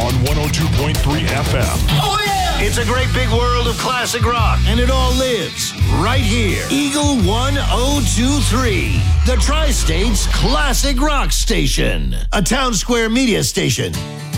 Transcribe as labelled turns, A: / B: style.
A: on 102.3 FM.
B: Oh, yeah! It's a great big world of classic rock, and it all lives right here. Eagle 1023, the Tri-State's classic rock station. A Town Square media station.